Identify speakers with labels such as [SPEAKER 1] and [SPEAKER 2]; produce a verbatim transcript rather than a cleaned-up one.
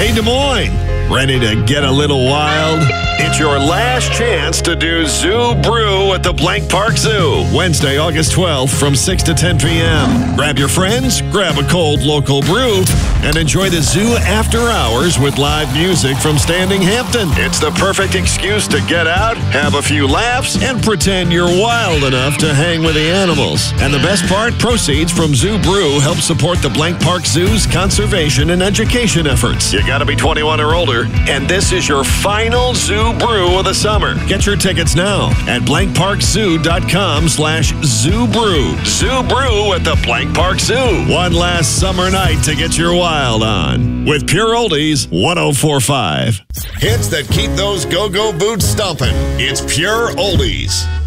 [SPEAKER 1] Hey, Des Moines, ready to get a little wild? It's your last chance to do Zoo Brew at the Blank Park Zoo. Wednesday, August twelfth from six to ten p.m. Grab your friends, grab a cold local brew, and enjoy the zoo after hours with live music from Standing Hampton. It's the perfect excuse to get out, have a few laughs, and pretend you're wild enough to hang with the animals. And the best part, proceeds from Zoo Brew help support the Blank Park Zoo's conservation and education efforts. You gotta be twenty-one or older, and this is your final Zoo Brew of the summer. Get your tickets now at blank park zoo dot com slash zoo brew. Zoo Brew at the Blank Park Zoo. One last summer night to get your wild on with Pure Oldies one oh four point five. Hits that keep those go-go boots stomping. It's Pure Oldies.